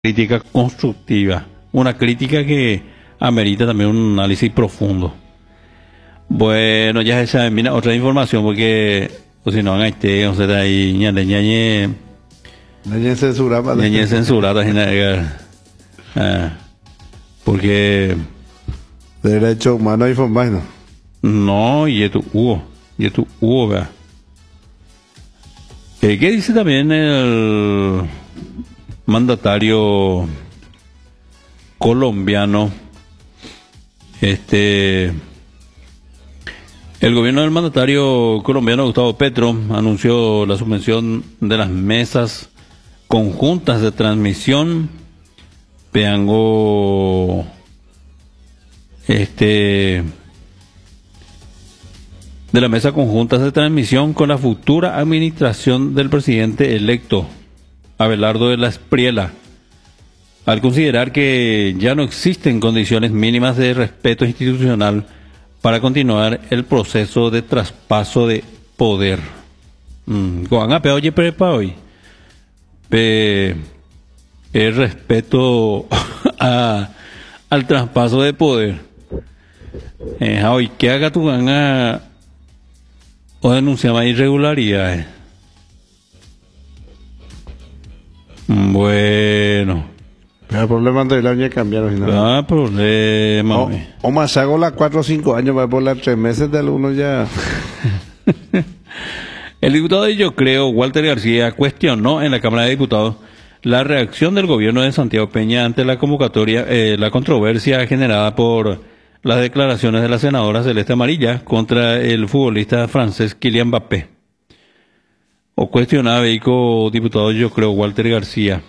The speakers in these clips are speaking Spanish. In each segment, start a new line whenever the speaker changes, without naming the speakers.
crítica constructiva, una crítica que amerita también un análisis profundo. Bueno, ya se sabe, mira, otra información, porque o si no, en este, o sea, ahí, ñañe
censurada,
porque
derecho humano a informar, ¿no?
No, y esto hubo, vea. ¿Qué dice también el mandatario colombiano? El gobierno del mandatario colombiano Gustavo Petro anunció la suspensión de las mesas conjuntas de transmisión. Peango de la mesa conjunta de transmisión con la futura administración del presidente electo Abelardo de la Espriella, al considerar que ya no existen condiciones mínimas de respeto institucional para continuar el proceso de traspaso de poder. Oye, prepa hoy. El respeto al traspaso de poder. Hoy, ¿qué haga tu gana? O denunciaba irregularidades. Bueno.
Pero el problema de la año cambiaron.
¿No? Problema.
O más hago las 4 o 5 años, va por las 3 meses del uno ya.
El diputado de Yo Creo, Walter García, cuestionó en la Cámara de Diputados la reacción del gobierno de Santiago Peña ante la convocatoria, la controversia generada por las declaraciones de la senadora Celeste Amarilla contra el futbolista francés Kylian Mbappé. O cuestionaba Beico, diputado Yo Creo, Walter García.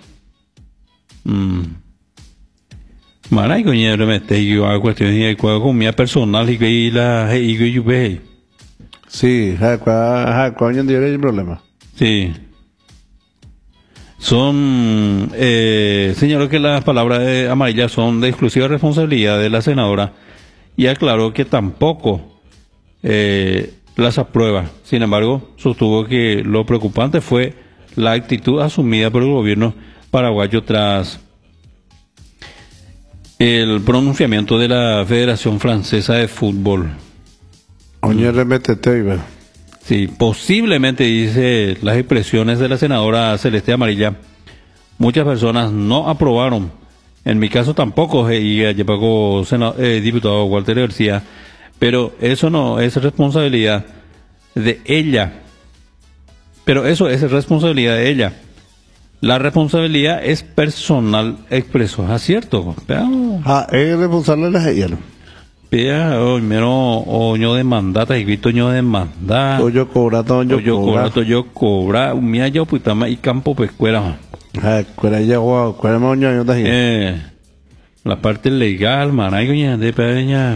Maray, coño, me estoy a cuestiones de comida personal y la
sí, coño, no hay problema.
Sí. Son, señaló que las palabras de Amarilla son de exclusiva responsabilidad de la senadora y aclaró que tampoco las aprueba. Sin embargo, sostuvo que lo preocupante fue la actitud asumida por el gobierno paraguayo tras el pronunciamiento de la Federación Francesa de Fútbol. Sí, posiblemente, dice, las expresiones de la senadora Celeste Amarilla, muchas personas no aprobaron. En mi caso tampoco, diputado Walter García, pero eso no es responsabilidad de ella. Pero eso es responsabilidad de ella. La responsabilidad es personal, expreso. ¿Es cierto?
Es responsable de la ella.
Oño demandata y grito oño demandata.
Yo
cobra. Mía yo putama y campo pescuera. La parte legal, manay, de peña.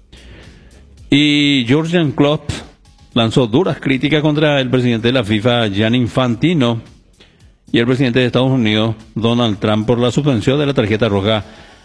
Y Jürgen Klopp lanzó duras críticas contra el presidente de la FIFA, Gianni Infantino, y el presidente de Estados Unidos, Donald Trump, por la suspensión de la tarjeta roja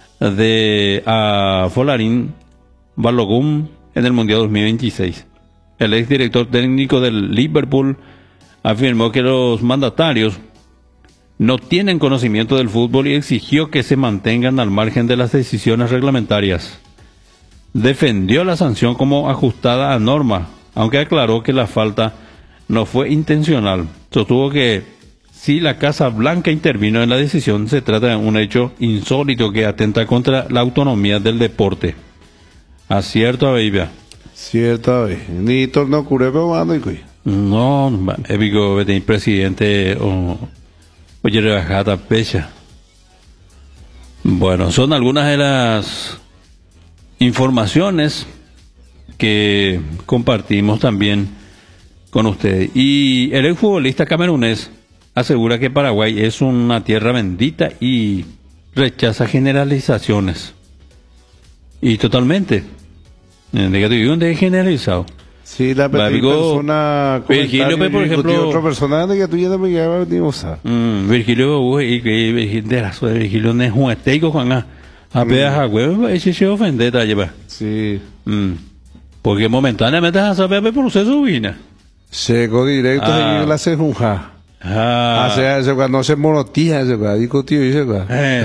a Folarin Balogun en el Mundial 2026. El exdirector técnico del Liverpool afirmó que los mandatarios no tienen conocimiento del fútbol y exigió que se mantengan al margen de las decisiones reglamentarias. Defendió la sanción como ajustada a norma, aunque aclaró que la falta no fue intencional. Sostuvo que si la Casa Blanca intervino en la decisión, se trata de un hecho insólito que atenta contra la autonomía del deporte. Acierto a Beibia.
Cierto, ni torno curebo mando y
no, épico de presidente oye rebajada pecha. Bueno, son algunas de las informaciones que compartimos también con ustedes. Y el exfutbolista camerunés asegura que Paraguay es una tierra bendita y rechaza generalizaciones. Y totalmente. ¿Dónde generalizado?
Sí, la persona
Virgilio, por ejemplo,
otra persona de que tú ya no me llevas ni usa.
Virgilio, Virgilio no es jugueteico, Juan. A pedazo huevo, ese se ofende, ta lleva.
Sí.
Porque momentáneamente a saber el proceso vina.
Llegó directo y la se junja.
Ah,
O sea, ese no se monotía, ese discutió, ese